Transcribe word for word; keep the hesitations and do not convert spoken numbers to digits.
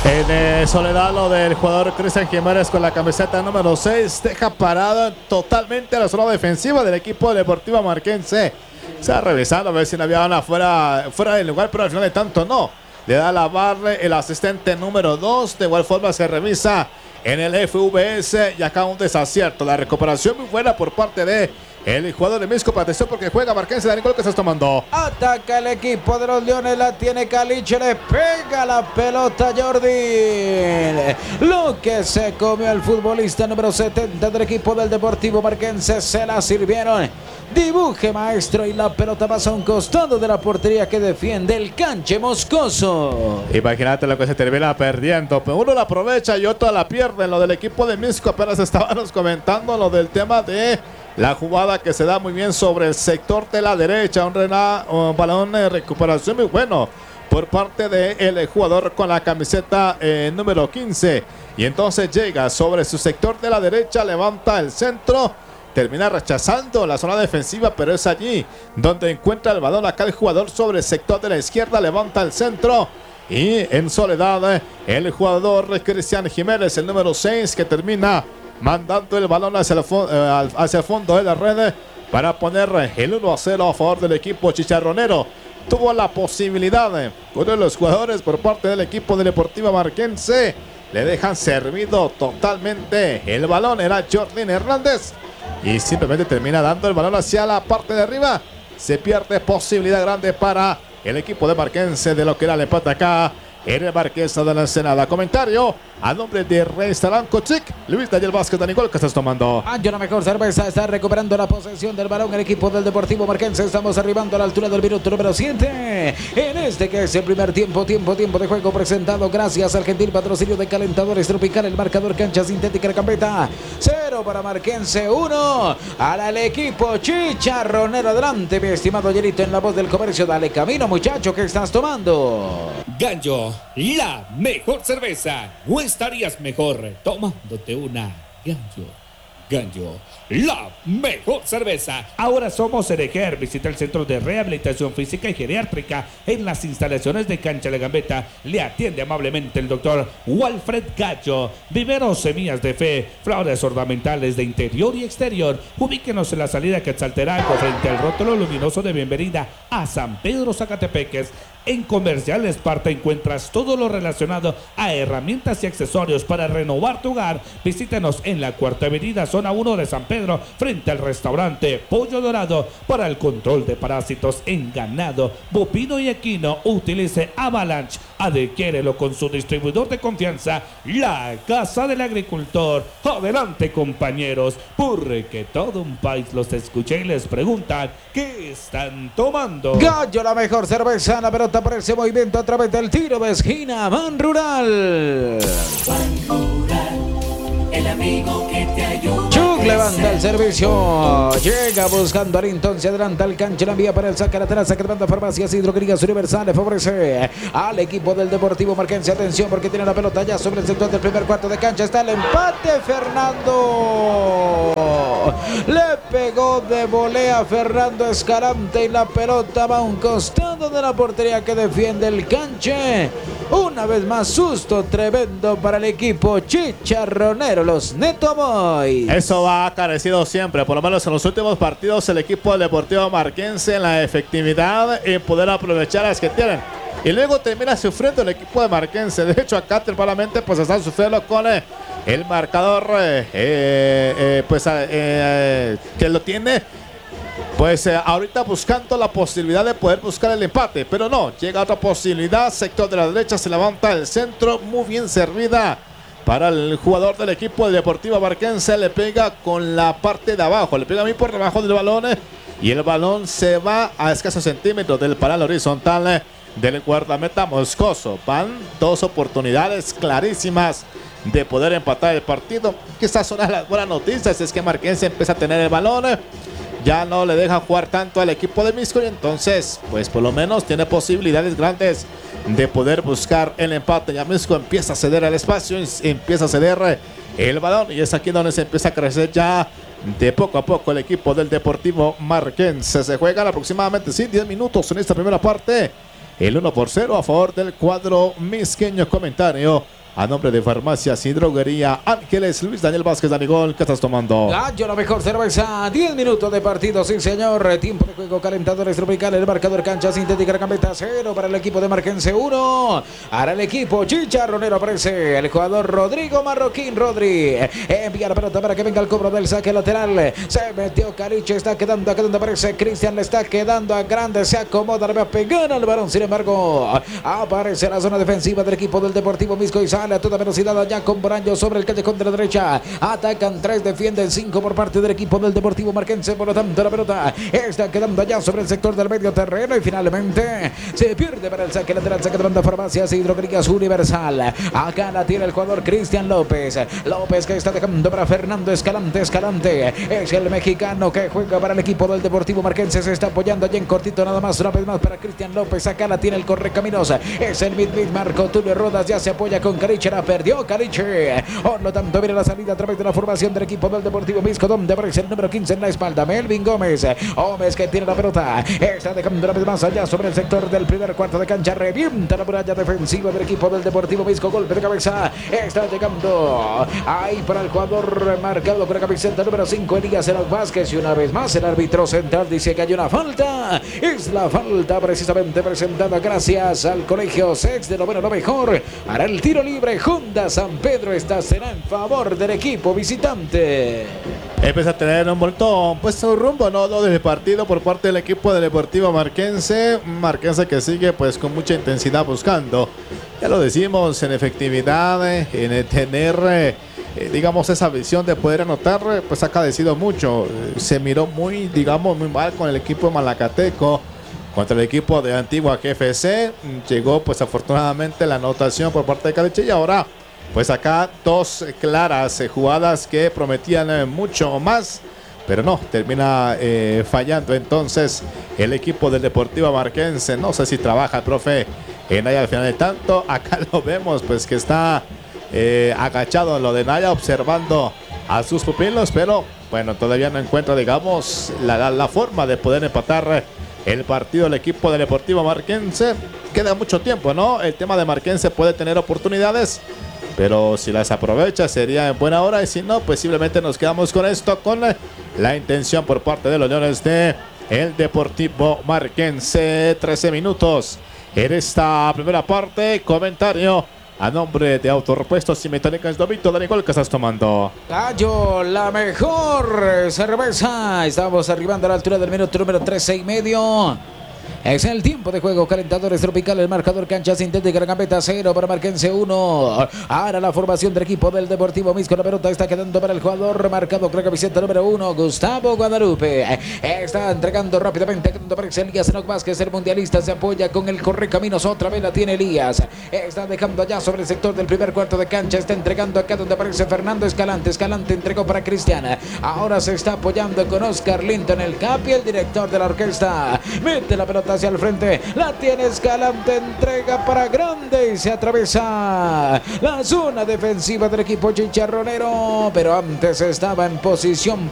En eh, soledad lo del jugador Cristian Jiménez con la camiseta número seis. Deja parado totalmente la zona defensiva del equipo deportivo marquense. Está revisando a ver si no había una fuera, fuera del lugar, pero al final de tanto no. Le da la barra el asistente número dos. De igual forma se revisa en el F V S y acá un desacierto. La recuperación muy buena por parte de el jugador de Misco. Atención porque juega marquense. Dani, ¿qué estás tomando? Ataca el equipo de los Leones. La tiene Caliche. Le pega la pelota Jordi. Lo que se comió el futbolista número setenta del equipo del Deportivo Marquense. Se la sirvieron. Dibuje, maestro. Y la pelota pasa a un costado de la portería que defiende el Canche Moscoso. Imagínate lo que se termina perdiendo. Pero uno la aprovecha y otro la pierde. Lo del equipo de Misco. Apenas estábamos comentando lo del tema de la jugada que se da muy bien sobre el sector de la derecha. Un, rena, un balón de recuperación muy bueno por parte del jugador con la camiseta eh, número quince. Y entonces llega sobre su sector de la derecha, levanta el centro, termina rechazando la zona defensiva, pero es allí donde encuentra el balón. Acá el jugador sobre el sector de la izquierda, levanta el centro. Y en soledad el jugador Cristian Jiménez, el número seis, que termina mandando el balón hacia el, eh, hacia el fondo de la red para poner el uno a cero a favor del equipo chicharronero. Tuvo la posibilidad eh, uno de los jugadores por parte del equipo de Deportivo Marquense. Le dejan servido totalmente el balón. Era Jordín Hernández y simplemente termina dando el balón hacia la parte de arriba. Se pierde posibilidad grande para el equipo de Marquense de lo que era el empate acá en el Marquesa de la Ensenada. Comentario a nombre de Restaurant Cochic. Luis Daniel Vázquez. Dani, ¿qué estás tomando? Año la mejor cerveza. Está recuperando la posesión del balón el equipo del Deportivo Marquense. Estamos arribando a la altura del minuto número siete. En este que es el primer tiempo, tiempo, tiempo de juego presentado gracias al gentil patrocinio de Calentadores Tropical. El marcador cancha sintética de Campeta. Cero para Marquense, uno al equipo chicharronero. Adelante, mi estimado Yerito, en la voz del comercio. Dale camino, muchacho, ¿qué estás tomando? Gallo, la mejor cerveza. No estarías mejor tomándote una Gallo. Gallo, la mejor cerveza. Ahora somos Ereger. Visita el Centro de Rehabilitación Física y Geriátrica en las instalaciones de Cancha La Gambeta. Le atiende amablemente el doctor Walfred Gallo. Viveros Semillas de Fe, flores ornamentales de interior y exterior. Ubíquenos en la salida Quetzaltenango frente al rótulo luminoso de bienvenida a San Pedro Zacatepeques. En Comercial Esparta encuentras todo lo relacionado a herramientas y accesorios para renovar tu hogar. Visítanos en la Cuarta Avenida, zona uno de San Pedro, frente al restaurante Pollo Dorado. Para el control de parásitos en ganado, bovino y equino, utilice Avalanche. Adquiérelo con su distribuidor de confianza, la Casa del Agricultor. Adelante, compañeros, porque todo un país los escucha y les preguntan ¿qué están tomando? Gallo, la mejor cerveza. La pelota por ese movimiento a través del tiro de esquina. Ban Rural. Ban Rural, el amigo que te ayuda. Chuck levanta el servicio. Llega buscando al entonces. Adelanta el cancha. La envía para el saque lateral. Saque de banda. Farmacias y droguerías universales. Favorece al equipo del Deportivo Marquense. Atención porque tiene la pelota ya sobre el sector del primer cuarto de cancha. Está el empate. Fernando le pegó de volea Fernando Escalante y la pelota va a un costado de la portería que defiende el Canche. Una vez más, susto tremendo para el equipo chicharronero, los Neto Boys. Eso va carecido siempre, por lo menos en los últimos partidos, el equipo del Deportivo Marquense en la efectividad y poder aprovechar las que tienen. Y luego termina sufriendo el equipo de Marquense. De hecho, acá temporalmente pues están sufriendo con eh, el marcador eh, eh, pues eh, eh, que lo tiene. Pues eh, ahorita buscando la posibilidad de poder buscar el empate, pero no, llega otra posibilidad. Sector de la derecha, se levanta el centro, muy bien servida para el jugador del equipo del Deportivo Marquense. Le pega con la parte de abajo, le pega a mí por debajo del balón eh, y el balón se va a escasos centímetros del paral horizontal eh, del guardameta Moscoso. Van dos oportunidades clarísimas de poder empatar el partido. Quizás son las buenas noticias, es que Marquense empieza a tener el balón. Eh, Ya no le deja jugar tanto al equipo de Misco y entonces, pues por lo menos tiene posibilidades grandes de poder buscar el empate. Ya Misco empieza a ceder el espacio, empieza a ceder el balón y es aquí donde se empieza a crecer ya de poco a poco el equipo del Deportivo Marquense. Se juegan aproximadamente sí, diez minutos en esta primera parte. El uno por cero a favor del cuadro misqueño. Comentario A nombre de Farmacias y Droguería Ángeles, Luis Daniel Vázquez, Danigol, ¿qué estás tomando? Gallo, la mejor cerveza. diez minutos de partido, sí señor. Tiempo de juego, calentadores tropicales. El marcador cancha sintética, Gambetta cero para el equipo de Marquense uno. Ahora el equipo Chicharronero aparece. El jugador Rodrigo Marroquín Rodri. Envía la pelota para que venga el cobro del saque lateral. Se metió Caliche, está quedando, quedando aparece Cristian, le está quedando a grande. Se acomoda, le va a pegar al balón. Sin embargo, aparece la zona defensiva del equipo del Deportivo Misco y sale a toda velocidad allá con Boraño sobre el callejón de la derecha. Atacan tres, defienden cinco por parte del equipo del Deportivo Marquense. Por lo tanto, la pelota está quedando allá sobre el sector del medio terreno y finalmente se pierde para el saque lateral. Saque de banda Farmacias y Droguerías Universal. Acá la tiene el jugador Cristian López. López que está dejando para Fernando Escalante. Escalante es el mexicano que juega para el equipo del Deportivo Marquense. Se está apoyando allá en cortito nada más. Una vez más para Cristian López. Acá la tiene el Correcaminos. Es el mid mid Marco Tulio Rodas. Ya se apoya con Caliche. La perdió Caliche. Por lo tanto, viene la salida a través de la formación del equipo del Deportivo Misco, donde aparece el número quince en la espalda. Melvin Gómez. Gómez que tiene la pelota. Está dejando una vez más allá sobre el sector del primer cuarto de cancha. Revienta la muralla defensiva del equipo del Deportivo Misco. Golpe de cabeza. Está llegando ahí para el jugador marcado con la camiseta número cinco, Elías Enoc Vázquez. Y una vez más el árbitro central dice que hay una falta. Es la falta precisamente presentada gracias al Colegio Sex de lo bueno, lo mejor. Para el tiro libre, Honda San Pedro. Esta será en favor del equipo visitante. Empieza a tener un bonito pues un rumbo, ¿no? Lo del partido por parte del equipo del Deportivo Marquense. Marquense que sigue pues con mucha intensidad buscando. Ya lo decimos, en efectividad, en tener, eh, digamos, esa visión de poder anotar, pues ha cadecido mucho. Se miró muy, digamos, muy mal con el equipo de Malacateco. Contra el equipo de Antigua G F C. Llegó pues afortunadamente la anotación por parte de Caliche y ahora pues acá dos claras eh, jugadas que prometían eh, mucho más, pero no, termina eh, fallando entonces el equipo del Deportivo Marquense. No sé si trabaja el profe en Naya al final de tanto. Acá lo vemos pues que está eh, agachado en lo de Naya observando a sus pupilos, pero bueno, todavía no encuentra, digamos, la, la, la forma de poder empatar el partido del equipo del Deportivo Marquense. Queda mucho tiempo, ¿no? El tema de Marquense puede tener oportunidades, pero si las aprovecha sería en buena hora, y si no, pues simplemente nos quedamos con esto, con la, la intención por parte de los Leones de el Deportivo Marquense. trece minutos en esta primera parte. Comentario a nombre de Autorepuestos y Metálicas Domito. Danigol, ¿qué estás tomando? Gallo, la mejor cerveza. Estamos arribando a la altura del minuto número trece y medio. Es el tiempo de juego, calentadores tropicales, el marcador cancha sintética, Gambetta cero para Marquense uno. Ahora la formación del equipo del Deportivo Misco, la pelota está quedando para el jugador marcado con la camiseta número uno, Gustavo Guadalupe. Está entregando rápidamente, quedando para Elías Enoc Vázquez, el mundialista se apoya con el Correcaminos, otra vez la tiene Elías. Está dejando allá sobre el sector del primer cuarto de cancha, está entregando acá donde aparece Fernando Escalante. Escalante entregó para Cristiana. Ahora se está apoyando con Oscar Linton, el capi, el director de la orquesta. Mete la pelota hacia el frente, la tiene Escalante, entrega para Grande y se atraviesa la zona defensiva del equipo chicharronero, pero antes estaba en posición